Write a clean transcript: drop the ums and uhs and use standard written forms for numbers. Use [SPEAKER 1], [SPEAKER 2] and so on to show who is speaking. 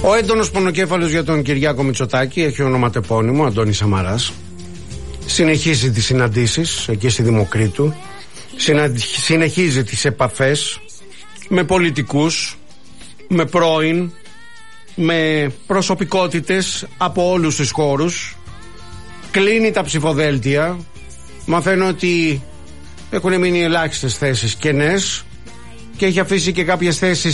[SPEAKER 1] Ο έντονος πονοκέφαλος για τον Κυριάκο Μητσοτάκη, έχει ονοματεπώνυμο Αντώνης Σαμαράς, συνεχίζει τις συναντήσεις εκεί στη Δημοκρίτου, συνεχίζει τις επαφές με πολιτικούς, με πρώην, με προσωπικότητες από όλους τους χώρους, κλείνει τα ψηφοδέλτια, μαθαίνω ότι έχουν μείνει ελάχιστες θέσεις κενές και έχει αφήσει και κάποιες θέσεις